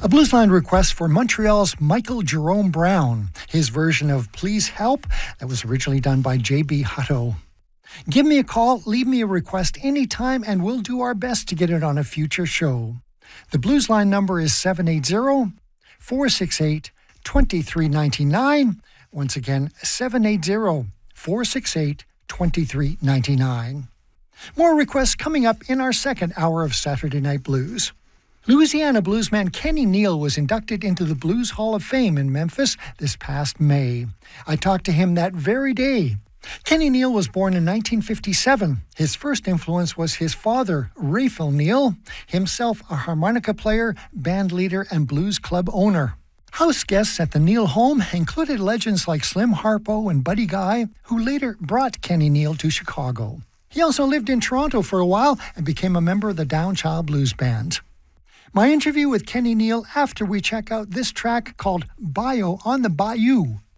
A Bluesline request for Montreal's Michael Jerome Brown, his version of Please Help that was originally done by J.B. Hutto. Give me a call, leave me a request anytime, and we'll do our best to get it on a future show. The Bluesline number is 780-468-2399. Once again, 780-468-2399. More requests coming up in our second hour of Saturday Night Blues. Louisiana bluesman Kenny Neal was inducted into the Blues Hall of Fame in Memphis this past May. I talked to him that very day. Kenny Neal was born in 1957. His first influence was his father, Raphael Neal, himself a harmonica player, band leader, and blues club owner. House guests at the Neal home included legends like Slim Harpo and Buddy Guy, who later brought Kenny Neal to Chicago. He also lived in Toronto for a while and became a member of the Downchild Blues Band. My interview with Kenny Neal after we check out this track called Bio on the Bayou.